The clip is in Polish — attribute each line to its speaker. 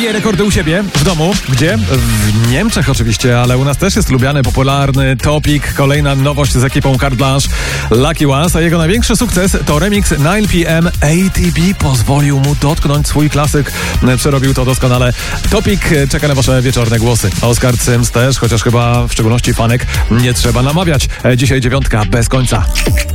Speaker 1: bije rekordy u siebie, w domu. Gdzie? W Niemczech oczywiście, ale u nas też jest lubiany, popularny Topic. Kolejna nowość z ekipą Carte Blanche, Lucky Ones, a jego największy sukces to remix 9pm ATB. Pozwolił mu dotknąć swój klasyk. Przerobił to doskonale. Topic czeka na wasze wieczorne głosy. Oskar Cyms też, chociaż chyba w szczególności fanek nie trzeba namawiać. Dzisiaj 9 bez końca.